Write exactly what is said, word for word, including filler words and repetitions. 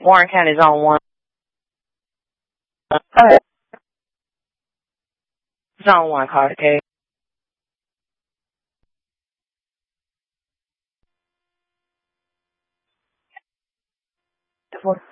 Warren County's on one. Okay. It's on one, Carter K. Four.